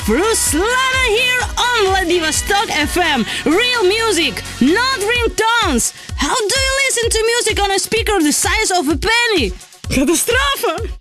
Bruce Lana here on Vladivostok FM. Real music, not ringtones. How do you listen to music on a speaker the size of a penny? Catastrofe!